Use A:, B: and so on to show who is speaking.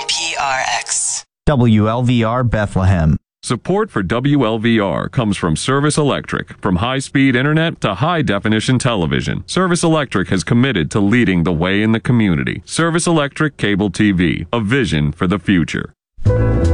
A: WMPRX.
B: WLVR Bethlehem.
C: Support for WLVR comes from Service Electric. From high-speed internet to high-definition television, Service Electric has committed to leading the way in the community. Service Electric Cable TV, a vision for the future.